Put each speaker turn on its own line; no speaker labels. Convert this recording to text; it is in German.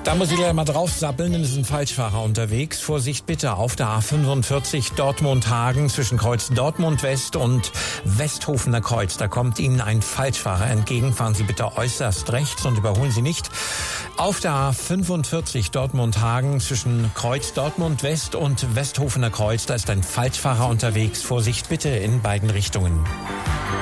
Da muss ich gleich mal drauf sappeln, denn es ist ein Falschfahrer unterwegs. Vorsicht bitte auf der A45 Dortmund-Hagen zwischen Kreuz Dortmund-West und Westhofener Kreuz. Da kommt Ihnen ein Falschfahrer entgegen. Fahren Sie bitte äußerst rechts und überholen Sie nicht. Auf der A45 Dortmund-Hagen zwischen Kreuz Dortmund-West und Westhofener Kreuz, da ist ein Falschfahrer unterwegs. Vorsicht bitte in beiden Richtungen.